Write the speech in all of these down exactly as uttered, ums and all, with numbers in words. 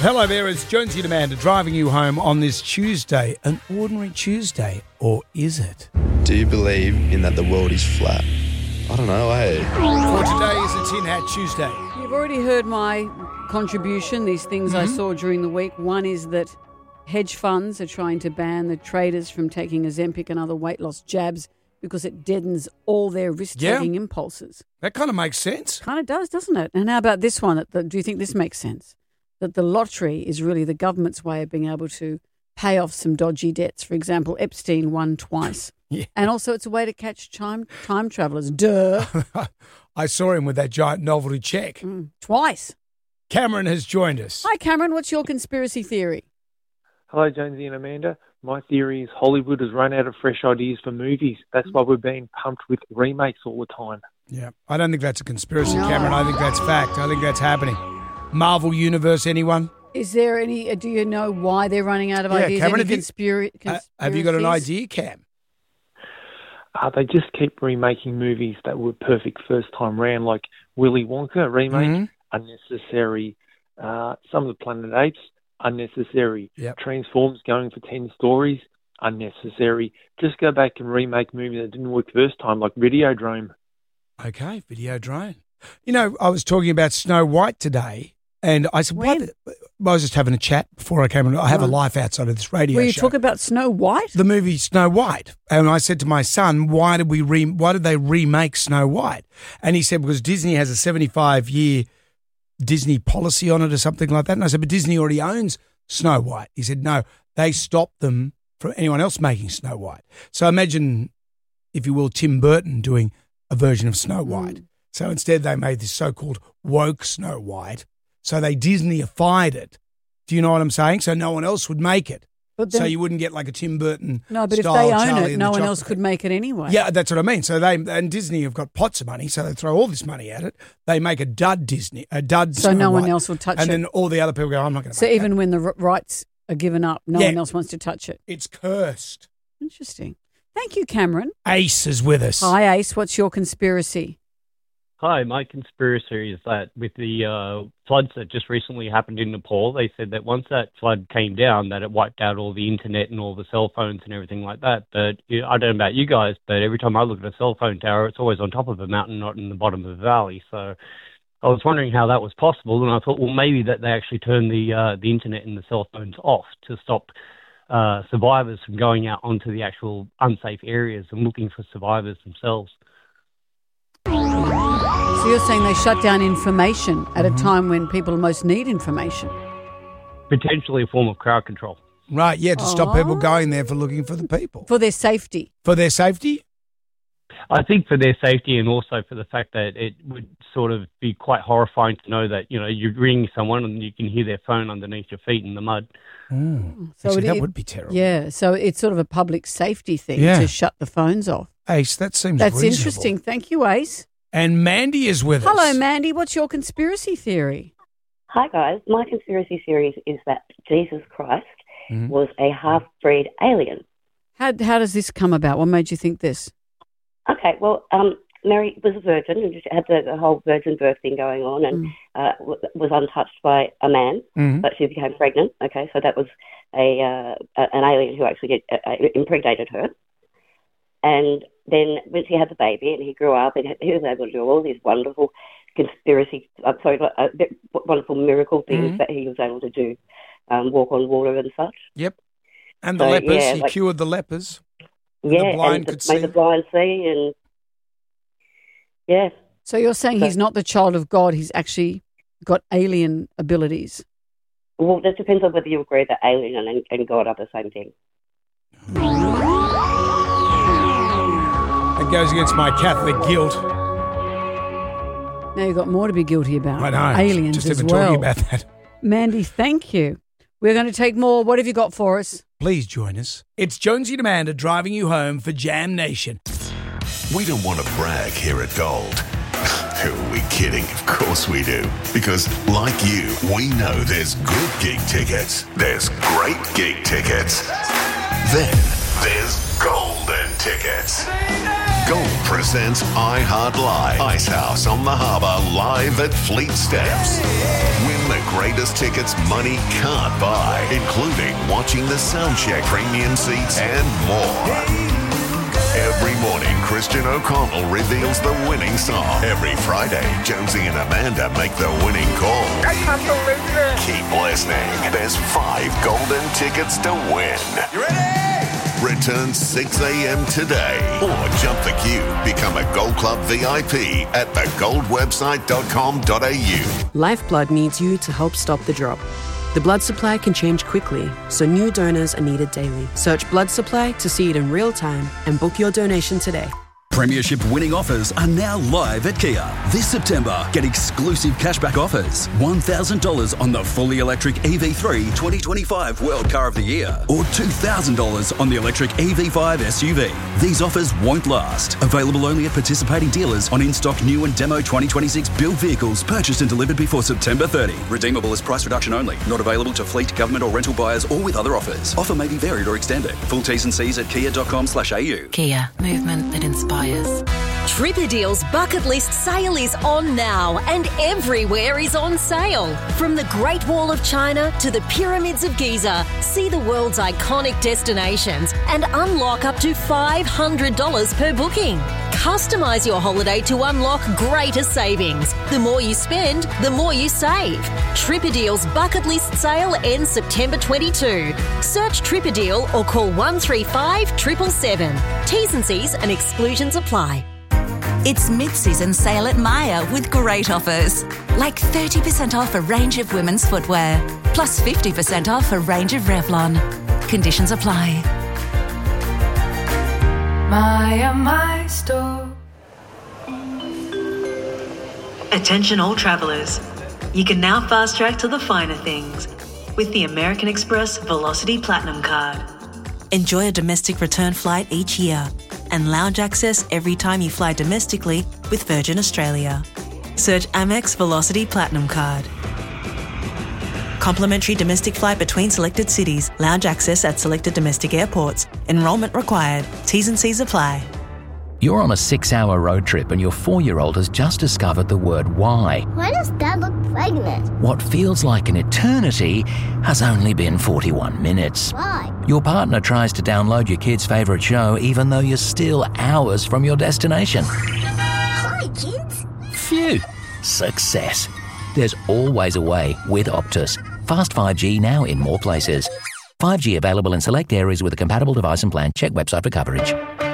Hello there, it's Jonesy and Amanda driving you home on this Tuesday. An ordinary Tuesday, or is it? Do you believe in that the world is flat? I don't know, eh? For today is a Tin Hat Tuesday. You've already heard my contribution, these things mm-hmm. I saw during the week. One is that hedge funds are trying to ban the traders from taking Ozempic and other weight loss jabs because it deadens all their risk-taking yeah. impulses. That kind of makes sense. Kind of does, doesn't it? And how about this one? That the, do you think this makes sense? That the lottery is really the government's way of being able to pay off some dodgy debts. For example, Epstein won twice. Yeah. And also it's a way to catch time, time travellers. Duh. I saw him with that giant novelty check. Mm, twice. Cameron has joined us. Hi, Cameron. What's your conspiracy theory? Hello, Jonesy and Amanda. My theory is Hollywood has run out of fresh ideas for movies. That's why we're being pumped with remakes all the time. Yeah, I don't think that's a conspiracy, no. Cameron. I think that's fact. I think that's happening. Marvel Universe, anyone? Is there any, do you know why they're running out of yeah, ideas? Cameron, any have, conspira- you, uh, have you got an idea, Cam? Uh, they just keep remaking movies that were perfect first time round, like Willy Wonka remake, mm-hmm. unnecessary. Uh, some of the Planet Apes, unnecessary. Yep. Transformers going for ten stories, unnecessary. Just go back and remake movies that didn't work first time, like Videodrome. Okay, Videodrome. You know, I was talking about Snow White today, and I said, when? "What?" I was just having a chat before I came on. I have right. a life outside of this radio Were you show. talking about Snow White? The movie Snow White. And I said to my son, why did we re- why did they remake Snow White? And he said, because Disney has a seventy-five year Disney policy on it or something like that. And I said, but Disney already owns Snow White. He said, no, they stopped them from anyone else making Snow White. So imagine, if you will, Tim Burton doing a version of Snow White. Mm. So instead they made this so-called woke Snow White. So they Disneyified it. Do you know what I'm saying? So no one else would make it. But then, so you wouldn't get like a Tim Burton No, but if style they own Charlie it, no one else could make it anyway. Yeah, that's what I mean. So they and Disney have got pots of money, so they throw all this money at it. They make a dud Disney, a dud So Snow no one White, else will touch and it. And then all the other people go, I'm not going to So make even that. when the r- rights are given up, no Yeah. one else wants to touch it. It's cursed. Interesting. Thank you, Cameron. Ace is with us. Hi, Ace. What's your conspiracy? Hi, my conspiracy is that with the uh, floods that just recently happened in Nepal, they said that once that flood came down, that it wiped out all the internet and all the cell phones and everything like that. But you know, I don't know about you guys, but every time I look at a cell phone tower, it's always on top of a mountain, not in the bottom of a valley. So I was wondering how that was possible, and I thought, well, maybe that they actually turned the uh, the internet and the cell phones off to stop uh, survivors from going out onto the actual unsafe areas and looking for survivors themselves. So you're saying they shut down information at mm-hmm. a time when people most need information? Potentially a form of crowd control. Right, yeah, to oh. stop people going there for looking for the people. For their safety. For their safety? I think for their safety, and also for the fact that it would sort of be quite horrifying to know that, you know, you ring someone and you can hear their phone underneath your feet in the mud. Mm. So Actually, it, that would be terrible. Yeah, so it's sort of a public safety thing yeah. to shut the phones off. Ace, that seems That's reasonable. interesting. Thank you, Ace. And Mandy is with Hello, us. Hello, Mandy. What's your conspiracy theory? Hi, guys. My conspiracy theory is that Jesus Christ mm-hmm. was a half-breed alien. How how does this come about? What made you think this? Okay, well, um, Mary was a virgin and just had the, the whole virgin birth thing going on and mm. uh, w- was untouched by a man, mm-hmm. but she became pregnant. Okay, so that was a uh, an alien who actually uh, impregnated her. And then when she had the baby and he grew up, and he was able to do all these wonderful conspiracy, uh, sorry, uh, wonderful miracle things mm-hmm. that he was able to do, um, walk on water and such. Yep. And the so, lepers, yeah, he like, cured the lepers. Yeah, and the blind and could made see. the blind see, and yeah. So you're saying so, he's not the child of God, he's actually got alien abilities? Well, that depends on whether you agree that alien and, and God are the same thing. It goes against my Catholic guilt. Now you've got more to be guilty about. I know. Aliens Just as even well. talking about that. Mandy, thank you. We're going to take more. What have you got for us? Please join us. It's Jonesy and Amanda driving you home for Jam Nation. We don't want to brag here at Gold. Who are we kidding? Of course we do. Because, like you, we know there's good gig tickets, there's great gig tickets, then there's golden tickets. Gold presents iHeart Live, Icehouse on the Harbour, live at Fleet Steps. Win the great greatest tickets money can't buy, including watching the Soundcheck premium seats and more. Every morning, Christian O'Connell reveals the winning song. Every Friday, Jonesy and Amanda make the winning call. I can't believe it. Keep listening. There's five golden tickets to win. You ready? Return six a.m. today. Or jump the queue. Become a Gold Club V I P at the gold website dot com dot a u. Lifeblood needs you to help stop the drop. The blood supply can change quickly, so new donors are needed daily. Search blood supply to see it in real time and book your donation today. Premiership winning offers are now live at Kia. This September, get exclusive cashback offers. one thousand dollars on the fully electric E V three twenty twenty-five World Car of the Year or two thousand dollars on the electric E V five S U V. These offers won't last. Available only at participating dealers on in-stock new and demo twenty twenty-six build vehicles purchased and delivered before September thirtieth. Redeemable as price reduction only. Not available to fleet, government or rental buyers or with other offers. Offer may be varied or extended. Full T's and C's at kia dot com slash a u. Kia. Movement that inspires. Tripperdeal's bucket list sale is on now and everywhere is on sale. From the Great Wall of China to the Pyramids of Giza, see the world's iconic destinations and unlock up to five hundred dollars per booking. Customise your holiday to unlock greater savings. The more you spend, the more you save. Tripperdeal's bucket list sale ends September twenty-second. Search Tripperdeal or call one three five seven seven seven. T's and C's and exclusions apply. It's mid-season sale at Myer with great offers. Like thirty percent off a range of women's footwear, plus fifty percent off a range of Revlon. Conditions apply. Myer, my store. Attention all travellers. You can now fast track to the finer things with the American Express Velocity Platinum Card. Enjoy a domestic return flight each year and lounge access every time you fly domestically with Virgin Australia. Search Amex Velocity Platinum Card. Complimentary domestic flight between selected cities. Lounge access at selected domestic airports. Enrolment required. T's and C's apply. You're on a six-hour road trip and your four-year-old has just discovered the word why. Why does Dad look pregnant? What feels like an eternity has only been forty-one minutes. Why? Your partner tries to download your kid's favourite show even though you're still hours from your destination. Hi, kids. Phew. Success. There's always a way with Optus. Fast five G now in more places. five G available in select areas with a compatible device and plan. Check website for coverage.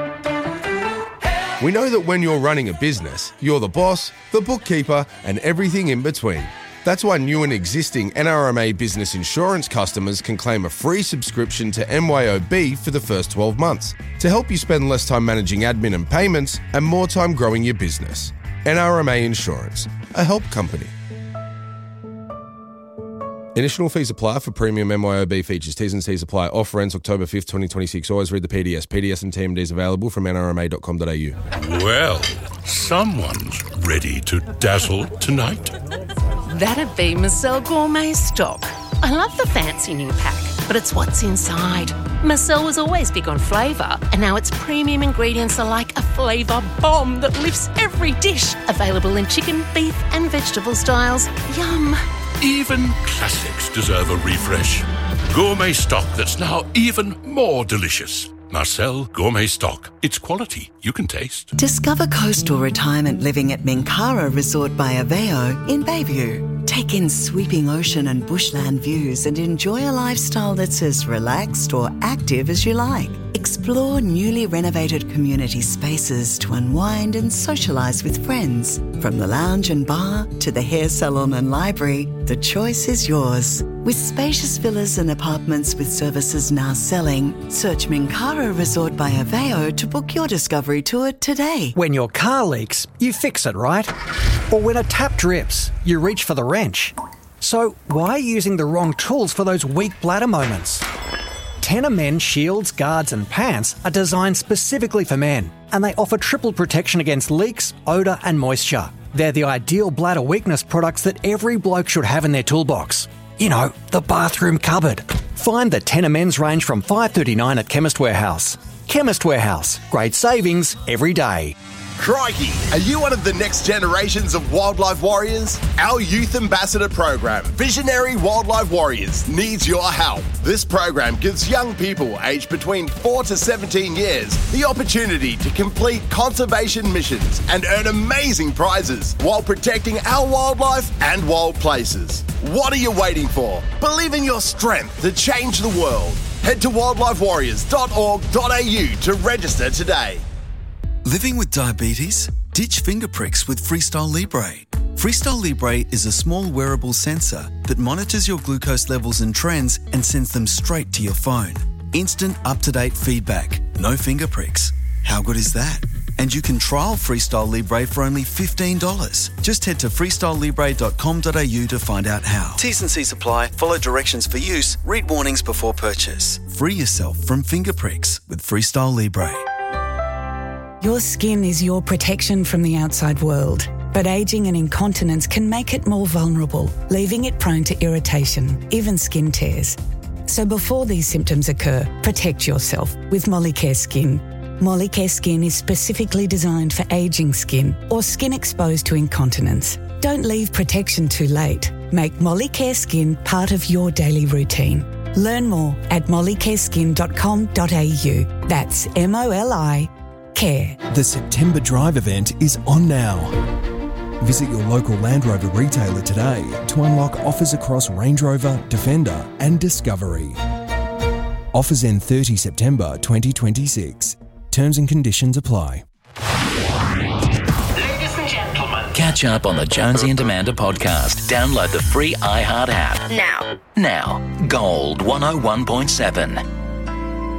We know that when you're running a business, you're the boss, the bookkeeper, and everything in between. That's why new and existing N R M A business insurance customers can claim a free subscription to M Y O B for the first twelve months to help you spend less time managing admin and payments and more time growing your business. N R M A Insurance, a help company. Initial fees apply for premium M Y O B features. T's and C's apply. Offer ends October fifth, twenty twenty-six. Always read the P D S. P D S and T M Ds available from N R M A dot com dot a u. Well, someone's ready to dazzle tonight. That'd be Marcel Gourmet Stock. I love the fancy new pack, but it's what's inside. Marcel was always big on flavour, and now its premium ingredients are like a flavour bomb that lifts every dish. Available in chicken, beef and vegetable styles. Yum. Even classics deserve a refresh. Gourmet stock that's now even more delicious. Marcel Gourmet Stock. It's quality you can taste. Discover coastal retirement living at Minkara Resort by Aveo in Bayview. Take in sweeping ocean and bushland views and enjoy a lifestyle that's as relaxed or active as you like. Explore newly renovated community spaces to unwind and socialise with friends. From the lounge and bar to the hair salon and library, the choice is yours. With spacious villas and apartments with services now selling, search Minkara Resort by Aveo to book your discovery tour today. When your car leaks, you fix it, right? Or when a tap drips, you reach for the wrench. So why are you using the wrong tools for those weak bladder moments? Tenor Men shields, guards and pants are designed specifically for men, and they offer triple protection against leaks, odour and moisture. They're the ideal bladder weakness products that every bloke should have in their toolbox. You know, the bathroom cupboard. Find the Tenor Men's range from five dollars thirty-nine at Chemist Warehouse. Chemist Warehouse. Great savings every day. Crikey! Are you one of the next generations of wildlife warriors? Our Youth Ambassador program, Visionary Wildlife Warriors, needs your help. This program gives young people aged between four to seventeen years the opportunity to complete conservation missions and earn amazing prizes while protecting our wildlife and wild places. What are you waiting for? Believe in your strength to change the world. Head to wildlife warriors dot org dot a u to register today. Living with diabetes? Ditch finger pricks with Freestyle Libre. Freestyle Libre is a small wearable sensor that monitors your glucose levels and trends and sends them straight to your phone. Instant up-to-date feedback. No finger pricks. How good is that? And you can trial Freestyle Libre for only fifteen dollars. Just head to freestyle libre dot com dot a u to find out how. T's and C's apply. Follow directions for use. Read warnings before purchase. Free yourself from finger pricks with Freestyle Libre. Your skin is your protection from the outside world, but ageing and incontinence can make it more vulnerable, leaving it prone to irritation, even skin tears. So before these symptoms occur, protect yourself with Molicare Skin. Molicare Skin is specifically designed for ageing skin or skin exposed to incontinence. Don't leave protection too late. Make Molicare Skin part of your daily routine. Learn more at molicare skin dot com dot a u. That's M O L I Care. The September Drive event is on now. Visit your local Land Rover retailer today to unlock offers across Range Rover, Defender and Discovery. Offers end thirtieth September twenty twenty-six. Terms and conditions apply. Ladies and gentlemen, catch up on the Jonesy and Amanda podcast. Download the free iHeart app. Now. Now. Gold one oh one point seven.